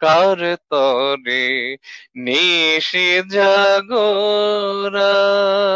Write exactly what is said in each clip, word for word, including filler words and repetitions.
কার তরে নিশি জাগরা।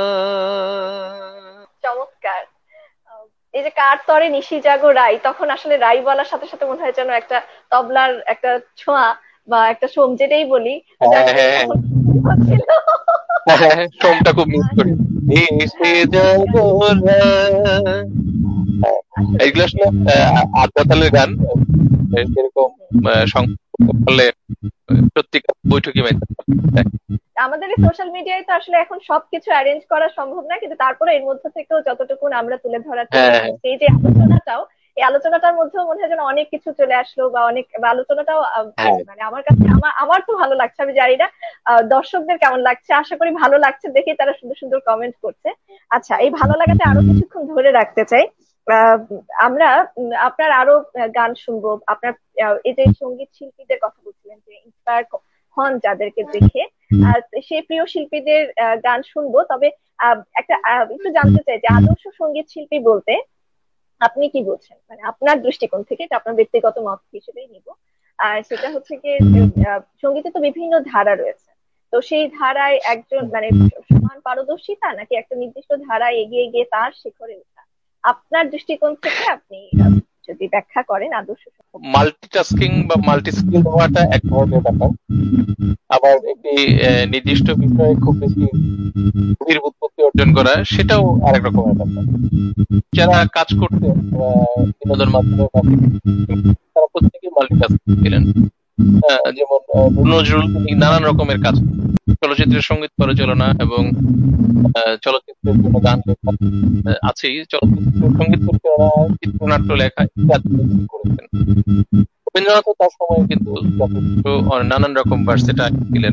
চমৎকার। আহ, এই যে কার তরে নিশি জাগো রাই, তখন আসলে রাই বলার সাথে সাথে মনে হয় যেন একটা তবলার একটা ছোঁয়া বা একটা সোম যেটাই বলি, হ্যাঁ যাক হ্যাঁ তখন ছিল। হ্যাঁ হ্যাঁ, সোমটা খুব মিস করি। নিশি হ্যাঁ চমৎকার। জাগরা। হ্যাঁ, আসলে এইগুলো আসলে আহ, আধা তালের গান। আহ, যেরকম আহ, সংগীত করতে পারলে আহ, সত্যিকার বৈঠকি মাইতে পারে। আমাদের এই সোশ্যাল মিডিয়ায় তো আসলে এখন সবকিছু অ্যারেঞ্জ করা সম্ভব না, কিন্তু তারপরে এর মধ্যে থেকেও যতটুকু আমরা তুলে ধরার হ্যাঁ চেষ্টা হ্যাঁ করছি, এই যে আলোচনাটাও, এই আলোচনাটার মধ্যেও মনে হয় যেন অনেক কিছু চলে আসলো, বা অনেক বা আলোচনাটাও আহ, হ্যাঁ। মানে আমার কাছে আমার আমার তো ভালো লাগছে, আমি জানি না আহ, দর্শকদের কেমন লাগছে, আশা করি ভালো লাগছে দেখে তারা সুন্দর সুন্দর কমেন্ট করছে। আচ্ছা, এই ভালো লাগাতে আরো কিছুক্ষণ ধরে রাখতে চাই। আহ, আমরা উম, আপনার আরো আহ, গান শুনবো, আপনার আহ, এই যে সঙ্গীত শিল্পীদের কথা বলছিলেন যে ইন্সপায়ার হন যাদেরকে দেখে, আর সেই প্রিয় শিল্পীদের আহ, গান শুনবো। তবে আহ, একটা আহ, একটু জানতে চাই যে আদর্শ সঙ্গীত শিল্পী বলতে আপনি কি বলছেন, মানে আপনার দৃষ্টিকোণ থেকে, এটা আপনার ব্যক্তিগত মত হিসেবেই নিব। আর সেটা হচ্ছে কি, আহ, সঙ্গীতে তো বিভিন্ন ধারা রয়েছে, তো সেই ধারায় একজন মানে সমান পারদর্শিতা, নাকি একটা নির্দিষ্ট ধারায় এগিয়ে গিয়ে তার শিখরে ওঠা, আপনার দৃষ্টিকোণ থেকে আপনি আহ, যদি ব্যাখ্যা করেন আদর্শ সঙ্গীত। মাল্টিটাস্কিং বা মাল্টি স্কিল হওয়াটা এক ধরনের ব্যাপার। আবার একটি আহ, নির্দিষ্ট বিষয়ে খুব বেশি গভীর উৎপত্তি অর্জন করা, সেটাও আরেক রকমের ব্যাপার। যারা কাজ করতেন আহ, বিনোদন মাধ্যমের মাধ্যমে, তারা প্রত্যেকেই মাল্টিটাস্কিং ছিলেন। আহ, যেমন আহ, নজরুল তিনি নানান রকমের কাজ, চলচ্চিত্রের সঙ্গীত পরিচালনা এবং আহ, চলচ্চিত্রের জন্য গান লেখা আহ, আছেই, চলচ্চিত্রের সঙ্গীত পরিচালনা, চিত্রনাট্য লেখা ইত্যাদি তিনি করেছেন। রবীন্দ্রনাথও তার সময় কিন্তু যথেষ্ট আহ, নানান রকম ভার্সেটাইল ছিলেন।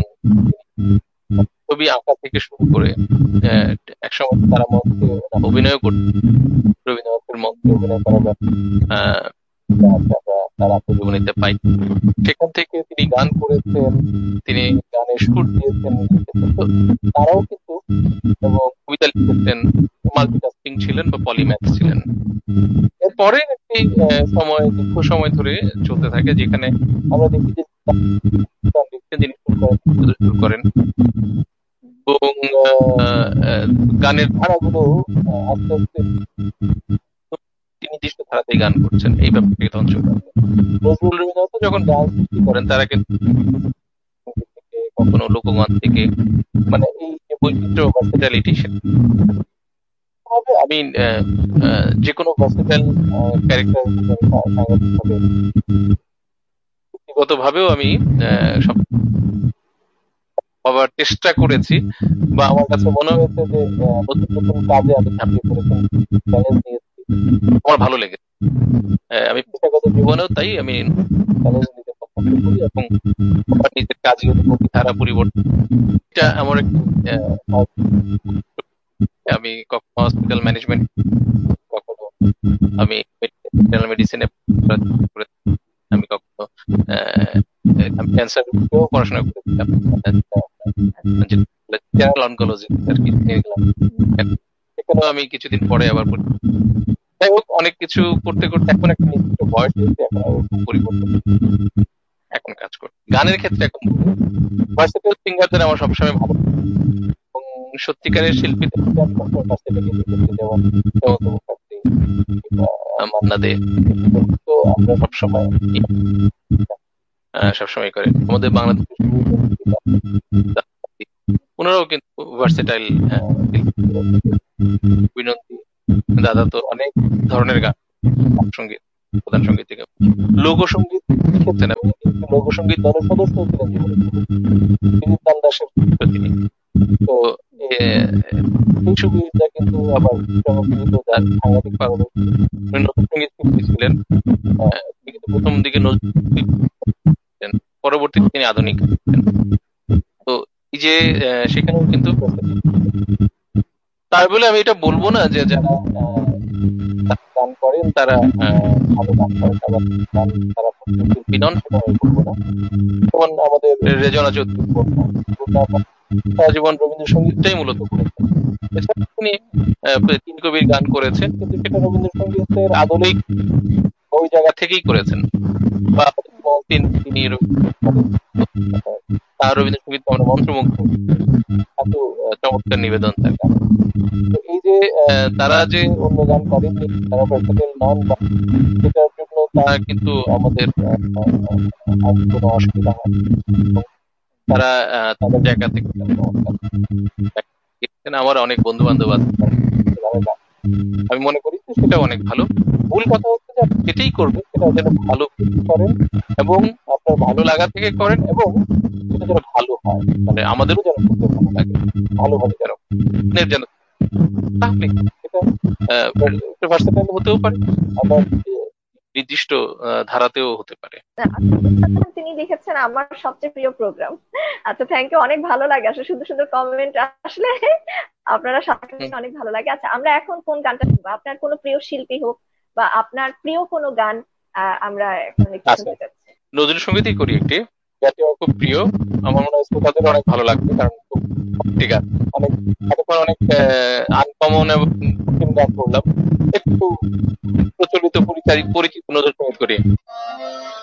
ছবি আঁকা থেকে শুরু করে আহ, একসময় তারা মঞ্চে অভিনয় করতেন। রবীন্দ্রনাথের মঞ্চে অভিনয় করার ব্যাপার আহ, আমরা তার আত্মজীবনীতে পাই। সেখান থেকে তিনি গান করেছেন, তিনি গানের সুর দিয়েছেন, লিখেছেন। তো তারাও কিন্তু এবং কবিতা লিখেছেন, মাল্টিটাস্কিং ছিলেন বা পলিম্যাথ ছিলেন। এরপরে একটি আহ, সময়, দীর্ঘ সময় ধরে চলতে থাকে, যেখানে আমরা দেখি যে গান লিখতে যিনি শুরু করেন, তিনি শুধু শুরু করেন এবং আহ, আহ, গানের ধারাগুলো আহ, আস্তে আস্তে তিনি নির্দিষ্ট ধারাতেই গান করছেন, এই ব্যাপারটি তখন চলে আসে। নজরুল রবীন্দ্রনাথ যখন গান সৃষ্টি করেন, তারা কিন্তু সঙ্গীত থেকে, কখনো লোকগান থেকে, মানে এই যে বৈচিত্র্য ভার্সেটালিটি, হবে আমি আহ, আহ, যে কোনো ভার্সেটাইল ক্যারেক্টার সাংগঠনিকভাবে, ব্যক্তিগত ভাবেও আমি আহ, সব হবার চেষ্টা করেছি, বা আমার কাছে মনে হয়েছে যে আহ, নতুন নতুন কাজে আমি ঝাঁপিয়ে পড়েছি, চ্যালেঞ্জ নিয়েছি, আমার ভালো লেগেছে। আহ, আমি পেশাগত জীবনেও তাই আমি চ্যালেঞ্জ নিতে পছন্দ করি এবং আমার নিজের কাজে ধারা পরিবর্তন, এটা আমার একটি আহ, আমি কখনো হসপিটাল ম্যানেজমেন্ট, কখনো আমি জেনারেল মেডিসিনে, আমি কখনো আহ, আমি ক্যান্সার রোগেও পড়াশোনা করেছিলাম, জেনারেল অনকোলজি আর কি নিয়ে গেলাম। সেখানেও আমি কিছুদিন পরে আবার পড়ি। যাই হোক, অনেক কিছু করতে করতে এখন একটা নির্দিষ্ট বয়স হয়েছে, এখন আর ওরকম পরিবর্তন নেই। এখন কাজ করি গানের ক্ষেত্রে, এখন ভার্সেটাইল সিঙ্গারদের আমার সবসময় ভালো লাগে। এবং সত্যিকারের শিল্পীদের মধ্যে আমি সবসময় কাছে লেগে দেখেছি, যেমন হেমন্ত মুখার্জি কিংবা মান্না দে, তো আমরা সবসময় আহ, সবসময় করে আমাদের বাংলাদেশের ওনারাও কিন্তু ভার্সেটাইল বিনন্দী দাদা তো অনেক ধরনের গান, সঙ্গীত, প্রধান সঙ্গীত থেকে লোকসঙ্গীত লিখেছেন, এবং কিন্তু লোকসঙ্গীত দলের সদস্য ছিলেন জীবনে, তিনি তাল দাসের তিনি। তো এ, এই সুবিধা কিন্তু আবার জনপ্রিয়, যার সাংবাদিক পারদর্শী, উনি নতুন সঙ্গীত শিল্পী ছিলেন। আহ, তিনি কিন্তু প্রথম দিকে নজরুল ছিলেন, পরবর্তীতে তিনি আধুনিক ছিলেন। তো এই যে আহ, সেখানেও কিন্তু তাই বলে আমি এটা বলবো না যে যারা আহ, গান করেন তারা আহ, ভালো গান করেন, আবার গান তারা শিল্পী নন, সেটা আমি বলবো না। যেমন আমাদের রেজনা চৌধুরী বললাম, সারা জীবন রবীন্দ্রসঙ্গীতটাই মূলত করেছেন। এছাড়া তিনি আহ, তিন কবির গান করেছেন, কিন্তু সেটা রবীন্দ্রসঙ্গীতের আদলেই ওই জায়গা থেকেই করেছেন, বা তিনি তিনি রবীন্দ্রসঙ্গীত করেন। তার রবীন্দ্রসঙ্গীত আমরা মন্ত্রমুগ্ধ, এত আহ, চমৎকার নিবেদন তার গানে। তো এই যে আহ, তারা যে অন্য গান করেননি, তারা ভার্সেটাইল নন, বা সেটার জন্য তারা কিন্তু আমাদের আহ, আহ, আর কোনো অসুবিধা হয় না। এবং তারা আহ, তাদের জায়গা থেকে তারা চমৎকার দেখছেন। আমার অনেক বন্ধু বান্ধব আছে যারা গান, আমি মনে করি যে সেটা অনেক ভালো। মূল কথা হচ্ছে যে আপনি যেটাই করবেন সেটা যেন ভালো কিছু করেন, এবং আপনার ভালো লাগা থেকে করেন, এবং সেটা যেন ভালো হয়, মানে আমাদেরও যেন করতে ভালো লাগে, ভালোভাবে যেন আপনার যেন, তাহলে সেটা ভার্সেটাইল হতেও পারে, আবার আহ, নির্দিষ্ট আহ, ধারাতেও হতে পারে। না, আচ্ছা, তিনি লিখেছেন আমার সবচেয়ে প্রিয় প্রোগ্রাম। আচ্ছা, থ্যাংক ইউ, অনেক ভালো লাগে আসলে সুন্দর সুন্দর কমেন্ট আসলে আপনারা সাথে হুম। অনেক ভালো লাগে। আচ্ছা, আমরা এখন কোন গানটা শুনবো? আপনার কোনো প্রিয় শিল্পী হোক বা আপনার প্রিয় কোনো গান আহ, আমরা এখন একটু আচ্ছা, শুনতে চাচ্ছি। নজরুল সঙ্গীতই করি একটি, জাতি আমার খুব প্রিয়। আমার মনে হয় শ্রোতাদের অনেক ভালো লাগবে, কারণ খুব ঠিক আছে, অনেক এতক্ষণ অনেক আনকমন এবং কঠিন গান করলাম, একটু প্রচলিত পরিচারি পরিচিত নজরুল সঙ্গীত করি।